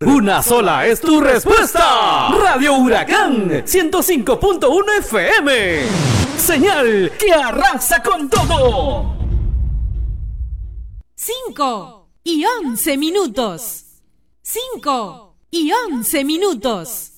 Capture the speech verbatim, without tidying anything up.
Una sola es tu respuesta. Radio Huracán ciento cinco punto uno F M. Señal que arrasa con todo. Cinco y once minutos. Cinco y once minutos.